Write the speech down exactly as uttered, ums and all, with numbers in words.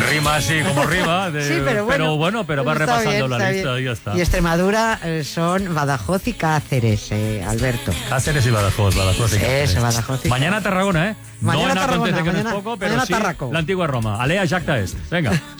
rima así como rima. De, sí, pero bueno, pero bueno, pero va repasando bien, la lista y ya está. Y Extremadura eh, son Badajoz y Cáceres, eh, Alberto. Cáceres y Badajoz, Badajoz y Cáceres. Eso, Badajoz y Mañana Tarragona, ¿eh? Mañana no Tarragona, acontece que mañana, no es poco, pero mañana sí Tarraco. la antigua Roma. Alea Jacta Est. Venga.